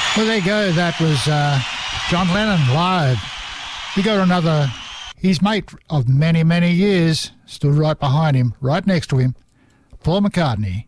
Well, there you go. That was John Lennon live. We got another, his mate of many, many years, stood right behind him, right next to him, Paul McCartney.